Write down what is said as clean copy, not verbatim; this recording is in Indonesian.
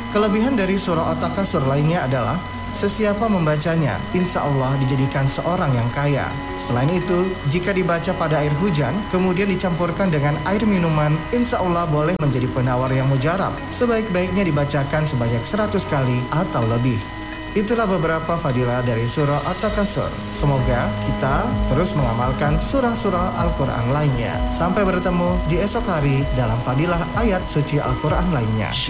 Kelebihan dari surah At-Takasur lainnya adalah sesiapa membacanya, insya Allah dijadikan seorang yang kaya. Selain itu, jika dibaca pada air hujan, kemudian dicampurkan dengan air minuman, insya Allah boleh menjadi penawar yang mujarab. Sebaik-baiknya dibacakan sebanyak 100 kali atau lebih. Itulah beberapa fadilah dari surah At-Takasur. Semoga kita terus mengamalkan surah-surah Al-Quran lainnya. Sampai bertemu di esok hari dalam fadilah ayat suci Al-Quran lainnya.